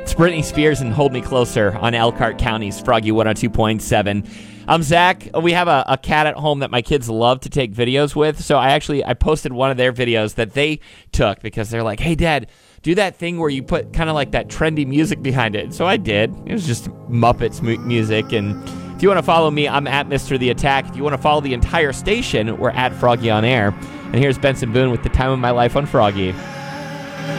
It's Britney Spears and Hold Me Closer on Elkhart County's Froggy 102.7. I'm Zach. We have a cat at home that my kids love to take videos with. So I posted one of their videos that they took because they're like, hey, Dad, do that thing where you put kind of like that trendy music behind it. So I did. It was just Muppets music. And if you want to follow me, I'm at Mr. The Attack. If you want to follow the entire station, we're at Froggy on Air. And here's Benson Boone with The Time of My Life on Froggy.